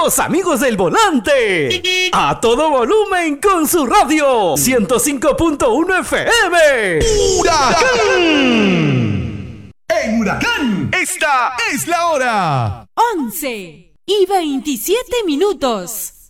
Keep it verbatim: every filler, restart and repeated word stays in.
Los amigos del volante. A todo volumen con su radio. ciento cinco punto uno F M. ¡Huracán! En Huracán, esta es la hora. once y veintisiete minutos.